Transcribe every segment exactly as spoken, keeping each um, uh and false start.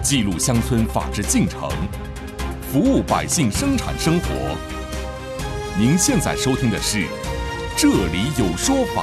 记录乡村法治进程，服务百姓生产生活。您现在收听的是《这里有说法》。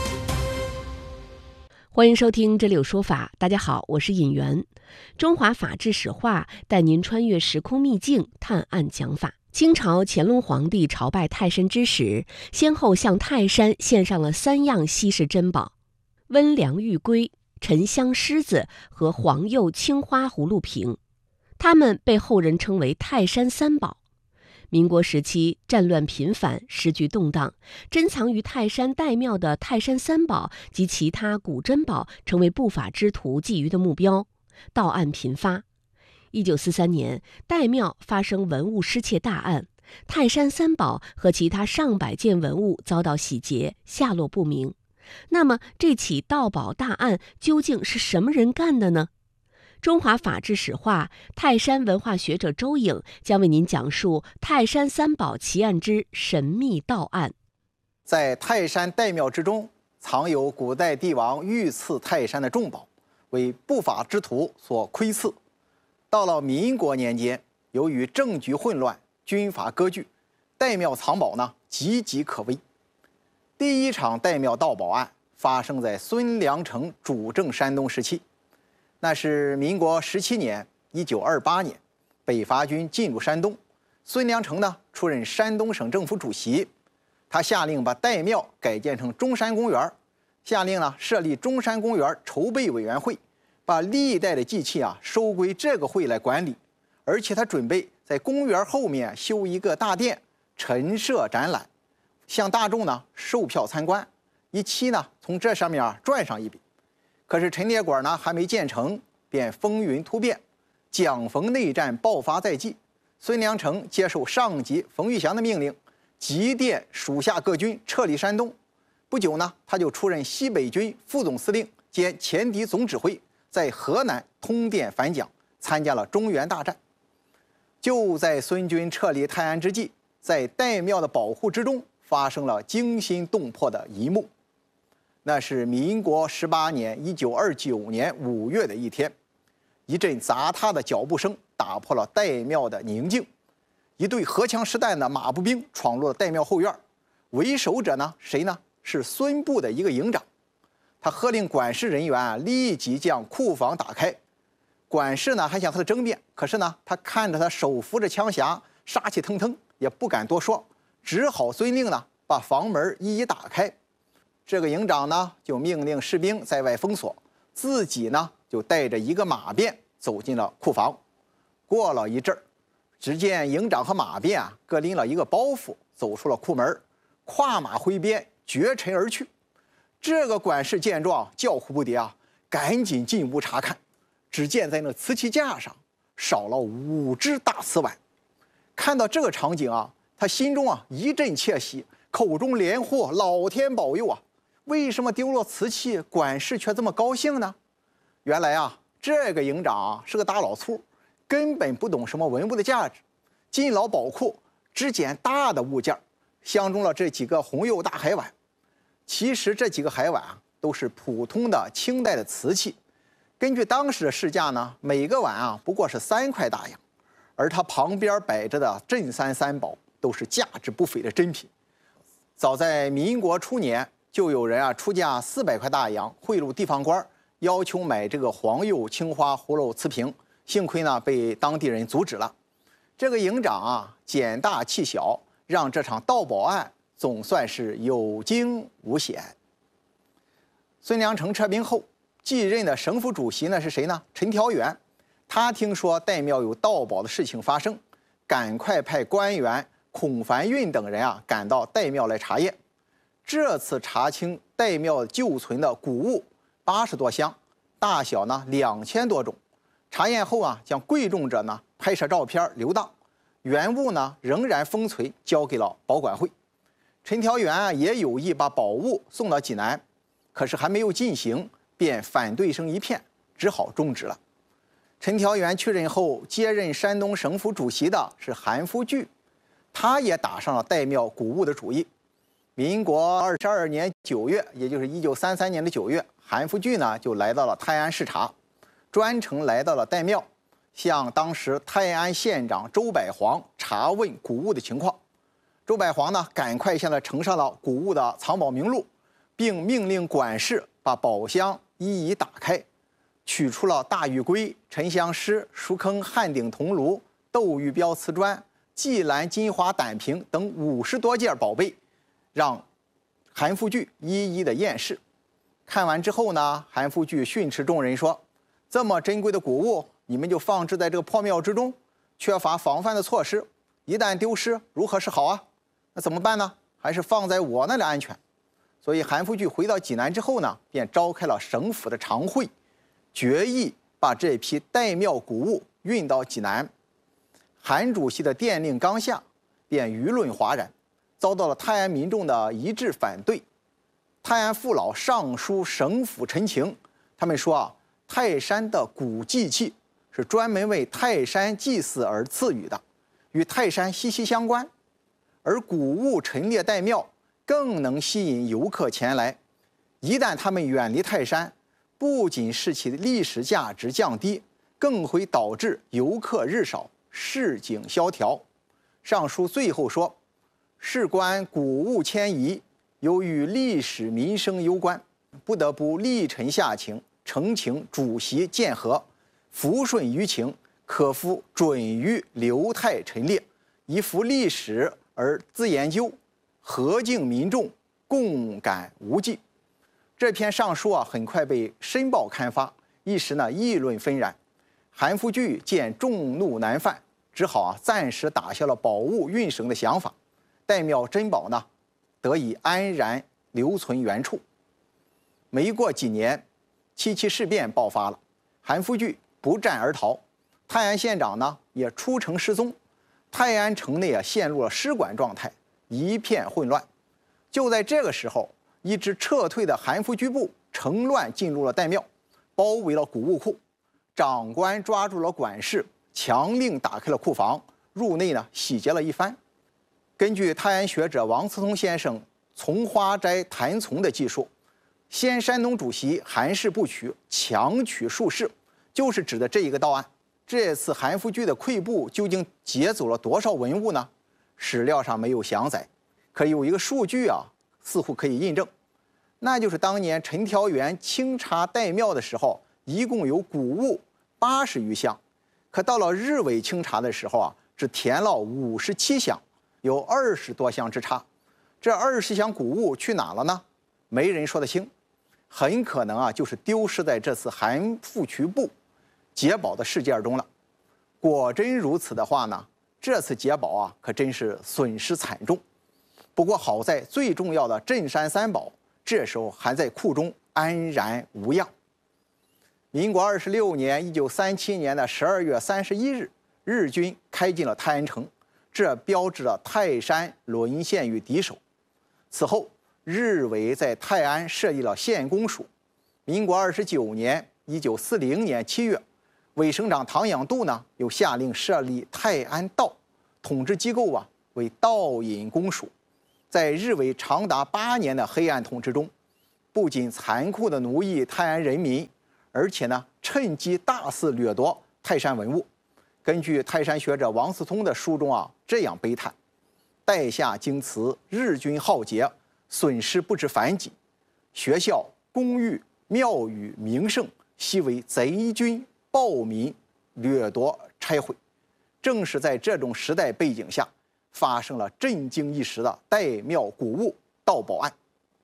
欢迎收听《这里有说法》，大家好，我是尹媛。中华法治史话带您穿越时空秘境，探案讲法。清朝乾隆皇帝朝拜泰山之时，先后向泰山献上了三样稀世珍宝：温良玉龟、沉香狮子和黄釉青花葫芦瓶。它们被后人称为泰山三宝。民国时期战乱频繁，时局动荡，珍藏于泰山岱庙的泰山三宝及其他古珍宝成为不法之徒觊觎的目标，盗案频发。一九四三年，岱庙发生文物失窃大案，泰山三宝和其他上百件文物遭到洗劫，下落不明。那么，这起盗宝大案究竟是什么人干的呢？中华法治史话，泰山文化学者周颖将为您讲述泰山三宝奇案之神秘盗案。 在泰山岱庙之中，藏有古代帝王御赐泰山的重宝，为不法之徒所窥伺。到了民国年间，由于政局混乱，军阀割据，岱庙藏宝呢岌岌可危。第一场岱庙盗宝案发生在孙良诚主政山东时期。那是民国十七年，一九二八年，北伐军进入山东，孙良诚呢出任山东省政府主席，他下令把岱庙改建成中山公园，下令呢设立中山公园筹备委员会，把历代的祭器啊收归这个会来管理，而且他准备在公园后面修一个大殿，陈设展览，向大众呢售票参观，一期呢从这上面啊赚上一笔。可是陈列馆呢还没建成，便风云突变，蒋冯内战爆发在即。孙良诚接受上级冯玉祥的命令，急电属下各军撤离山东。不久呢，他就出任西北军副总司令兼前敌总指挥，在河南通电反蒋，参加了中原大战。就在孙军撤离泰安之际，在岱庙的保护之中，发生了惊心动魄的一幕。那是民国十八年一九二九年五月的一天，一阵砸踏的脚步声打破了岱庙的宁静。一队荷枪实弹的马步兵闯入了岱庙后院，为首者呢谁呢？是孙部的一个营长。他喝令管事人员啊立即将库房打开。管事呢还想和他争辩，可是呢他看着他手扶着枪匣，杀气腾腾，也不敢多说，只好遵令呢把房门一一打开。这个营长呢，就命令士兵在外封锁，自己呢就带着一个马便走进了库房。过了一阵儿，只见营长和马便啊各拎了一个包袱，走出了库门，跨马挥鞭，绝尘而去。这个管事见状，叫苦不迭啊，赶紧进屋查看。只见在那瓷器架上少了五只大瓷碗。看到这个场景啊，他心中啊一阵窃喜，口中连呼：“老天保佑啊！”为什么丢了瓷器，管事却这么高兴呢？原来啊，这个营长啊是个大老粗，根本不懂什么文物的价值。进老宝库，只捡大的物件，相中了这几个红釉大海碗。其实这几个海碗啊，都是普通的清代的瓷器。根据当时的市价呢，每个碗啊不过是三块大洋，而它旁边摆着的镇山三宝都是价值不菲的珍品。早在民国初年，就有人啊出价四百块大洋贿赂地方官，要求买这个黄釉青花葫芦瓷瓶，幸亏呢被当地人阻止了。这个营长啊捡大气小，让这场盗宝案总算是有惊无险。孙良诚撤兵后，继任的省府主席呢是谁呢？陈调元。他听说岱庙有盗宝的事情发生，赶快派官员孔繁运等人啊赶到岱庙来查验。这次查清岱庙旧存的古物八十多箱，大小呢两千多种。查验后啊，将贵重者呢拍摄照片留档，原物呢仍然封存，交给了保管会。陈调元啊也有意把宝物送到济南，可是还没有进行，便反对声一片，只好终止了。陈调元去任后，接任山东省府主席的是韩复榘，他也打上了岱庙古物的主意。民国二十二年九月，也就是一九三三年的九月，韩复榘呢就来到了泰安视察，专程来到了岱庙， 向当时泰安县长周百煌查问古物的情况。周百煌呢，赶快向他呈上了古物的藏宝名录，并命令管事把宝箱一一打开，取出了大玉龟、沉香狮、蜀坑汉鼎铜炉、斗玉标瓷砖、季兰金华胆瓶等五十多件宝贝，让韩复榘一一的验视。看完之后呢，韩复榘训斥众人说：“这么珍贵的古物，你们就放置在这个破庙之中，缺乏防范的措施，一旦丢失，如何是好啊？那怎么办呢？还是放在我那里安全。”所以韩复榘回到济南之后呢，便召开了省府的常会，决议把这批岱庙古物运到济南。韩主席的电令刚下，便舆论哗然，遭到了泰安民众的一致反对。泰安父老上书省府陈情，他们说啊，泰山的古祭器是专门为泰山祭祀而赐予的，与泰山息息相关，而古物陈列岱庙更能吸引游客前来。一旦他们远离泰山，不仅使其历史价值降低，更会导致游客日少，市井萧条。上书最后说，事关古物迁移，由于历史民生攸关，不得不力陈下情，呈请主席鉴核，抚顺舆情，可夫准予留泰陈列，以符历史而自研究，和敬民众，共感无忌。这篇上书啊，很快被《申报》刊发，一时呢议论纷然。韩复榘见众怒难犯，只好啊暂时打消了宝物运省的想法，岱庙珍宝呢得以安然留存原处。没过几年，七七事变爆发了，韩复榘不战而逃，泰安县长呢也出城失踪，泰安城内啊陷入了失管状态，一片混乱。就在这个时候，一支撤退的韩复榘部乘乱进入了岱庙，包围了古物库。长官抓住了管事，强令打开了库房，入内呢洗劫了一番。根据泰安学者王思聪先生《从花斋谈从》的记述，先山东主席韩氏部曲强取数室，就是指的这一个盗案。这次韩复榘的溃部究竟劫走了多少文物呢？史料上没有详载，可有一个数据啊，似乎可以印证，那就是当年陈调元清查岱庙的时候，一共有古物八十余项，可到了日伪清查的时候啊，只填了五十七项，有二十多项之差。这二十项古物去哪了呢？没人说得清，很可能啊就是丢失在这次韩复榘部劫宝的事件中了。果真如此的话呢，这次劫宝啊可真是损失惨重。不过好在最重要的镇山三宝这时候还在库中安然无恙。民国二十六年，一九三七年的十二月三十一日，日军开进了泰安城，这标志着泰山沦陷于敌手。此后，日伪在泰安设立了县公署。民国二十九年，一九四零年七月，伪省长唐养度呢又下令设立泰安道，统治机构啊为道隐公署。在日伪长达八年的黑暗统治中，不仅残酷地奴役泰安人民，而且呢，趁机大肆掠夺泰山文物。根据泰山学者王思聪的书中啊，这样悲叹：岱下京祠，日军浩劫，损失不知凡几；学校、公寓、庙宇、名胜，悉为贼军暴民掠夺拆毁。正是在这种时代背景下，发生了震惊一时的岱庙古物盗宝案。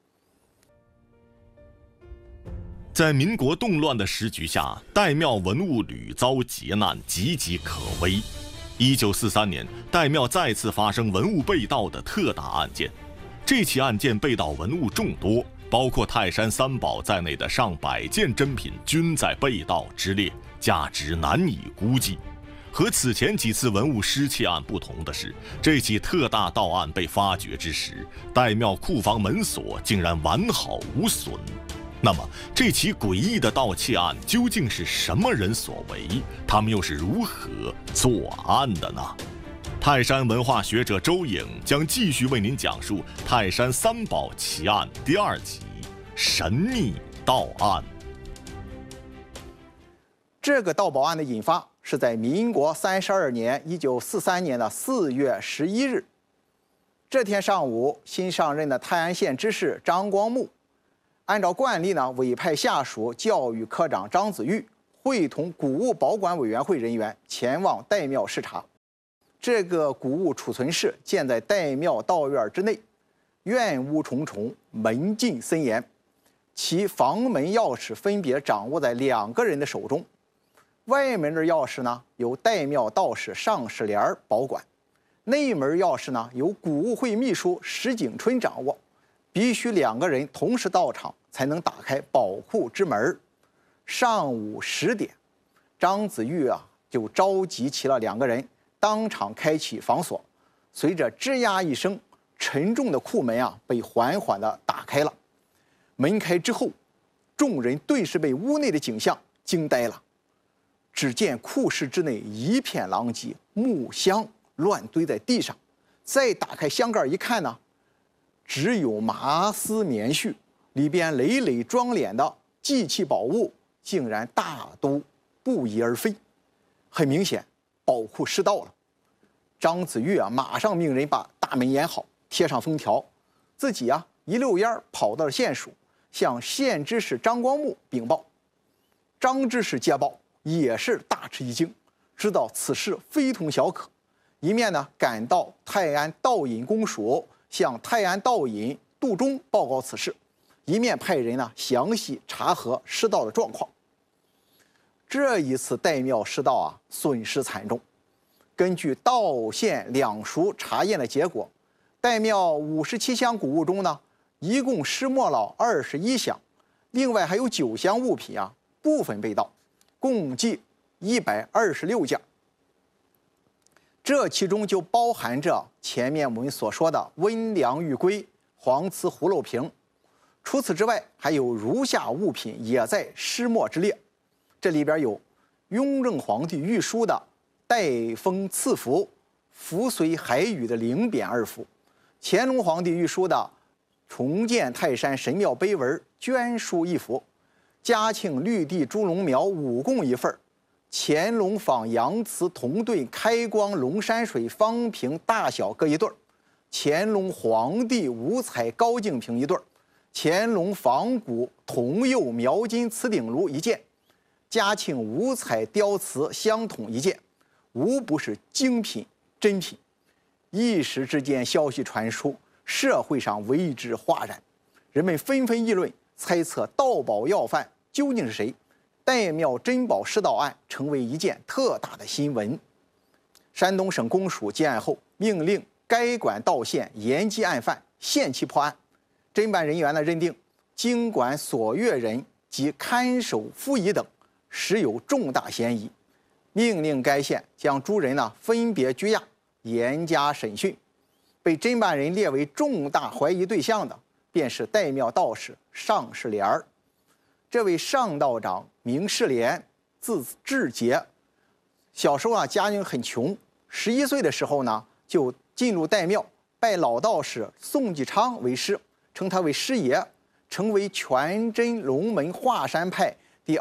在民国动乱的时局下，岱庙文物屡遭劫难，岌岌可危。一九四三年，岱庙再次发生文物被盗的特大案件。这起案件被盗文物众多，包括泰山三宝在内的上百件珍品均在被盗之列，价值难以估计。和此前几次文物失窃案不同的是，这起特大盗案被发掘之时，岱庙库房门锁竟然完好无损。那么，这起诡异的盗窃案究竟是什么人所为？他们又是如何作案的呢？泰山文化学者周颖将继续为您讲述泰山三宝奇案第二集：神秘盗案。 这个盗宝案的引发是在民国三十二年（一九四三年）的四月十一日。这天上午，新上任的泰安县知事张光木，按照惯例呢，委派下属教育科长张子玉会同古物保管委员会人员前往岱庙视察。这个古物储存室建在岱庙道院之内，院屋重重，门禁森严，其房门钥匙分别掌握在两个人的手中。外门的钥匙呢，由岱庙道士尚世莲保管；内门钥匙呢，由古物会秘书石景春掌握。必须两个人同时到场，才能打开宝库之门。上午十点，张子玉啊就召集齐了两个人，当场开启房锁。随着吱呀一声，沉重的库门啊被缓缓地打开了。门开之后，众人顿时被屋内的景象惊呆了。只见库室之内一片狼藉，木箱乱堆在地上。再打开箱盖一看呢，只有麻丝棉絮，里边累累装殓的祭器宝物竟然大都不翼而飞。很明显，宝库失盗了。张子玉啊，马上命人把大门掩好，贴上封条，自己啊一溜烟跑到了县署，向县知事张光木禀报。张知事接报，也是大吃一惊，知道此事非同小可，一面呢赶到泰安道隐公署，向泰安道隐杜忠报告此事，一面派人呢详细查核失盗的状况。这一次岱庙失盗啊，损失惨重。根据道县两署查验的结果，岱庙五十七箱古物中呢，一共失没了二十一箱，另外还有九箱物品啊部分被盗，共计一百二十六件。这其中就包含着前面我们所说的温良玉圭、黄瓷葫芦瓶。除此之外，还有如下物品也在失没之列。这里边有雍正皇帝御书的带风赐符、福随海宇的灵匾二幅，乾隆皇帝御书的重建泰山神庙碑文绢书一幅，嘉庆绿地猪龙苗五供一份，乾隆仿洋瓷铜盾开光龙山水方瓶大小各一对儿，乾隆皇帝五彩高净瓶一对儿，乾隆仿古铜釉描金瓷鼎炉一件，嘉庆五彩雕瓷香筒一件，无不是精品珍品。一时之间消息传出，社会上为之哗然，人们纷纷议论，猜测盗宝要犯究竟是谁。岱庙珍宝失盗案成为一件特大的新闻。山东省公署接案后，命令该管道县严缉案犯，限期破案。侦办人员呢认定，经管所阅人及看守夫役等实有重大嫌疑，命令该县将诸人呢分别拘押，严加审讯。被侦办人列为重大怀疑对象的，便是岱庙道士尚世莲儿。这位尚道长名世莲，字志杰。小时候啊，家境很穷，十一岁的时候呢，就进入岱庙，拜老道士宋继昌为师，称他为师爷，成为全真龙门华山派